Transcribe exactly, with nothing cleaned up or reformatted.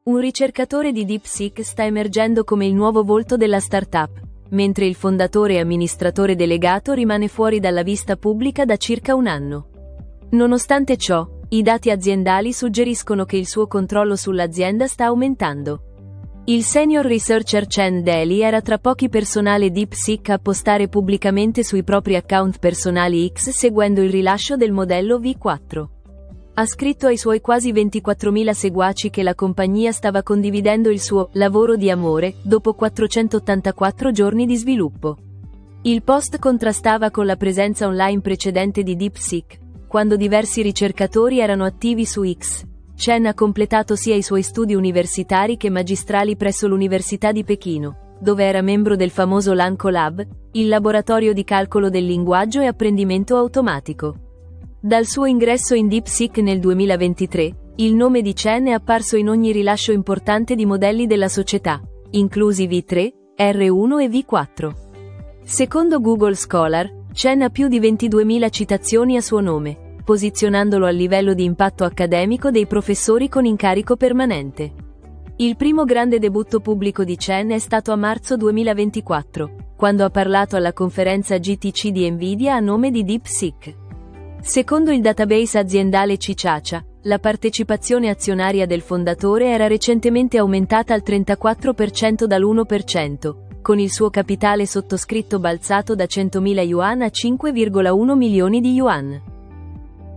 Un ricercatore di DeepSeek sta emergendo come il nuovo volto della startup, mentre il fondatore e amministratore delegato rimane fuori dalla vista pubblica da circa un anno. Nonostante ciò, i dati aziendali suggeriscono che il suo controllo sull'azienda sta aumentando. Il senior researcher Chen Daly era tra pochi personale DeepSeek a postare pubblicamente sui propri account personali X seguendo il rilascio del modello V quattro. Ha scritto ai suoi quasi ventiquattromila seguaci che la compagnia stava condividendo il suo lavoro di amore dopo quattrocentottantaquattro giorni di sviluppo. Il post contrastava con la presenza online precedente di DeepSeek, quando diversi ricercatori erano attivi su X. Chen ha completato sia i suoi studi universitari che magistrali presso l'Università di Pechino, dove era membro del famoso LangCo-Lab, il laboratorio di calcolo del linguaggio e apprendimento automatico. Dal suo ingresso in DeepSeek nel duemilaventitré, il nome di Chen è apparso in ogni rilascio importante di modelli della società, inclusi V tre, R uno e V quattro. Secondo Google Scholar, Chen ha più di ventiduemila citazioni a suo nome, posizionandolo al livello di impatto accademico dei professori con incarico permanente. Il primo grande debutto pubblico di Chen è stato a marzo duemilaventiquattro, quando ha parlato alla conferenza G T C di Nvidia a nome di DeepSeek. Secondo il database aziendale Cicacia, la partecipazione azionaria del fondatore era recentemente aumentata al trentaquattro per cento dall'uno per cento, con il suo capitale sottoscritto balzato da centomila yuan a cinque virgola uno milioni di yuan.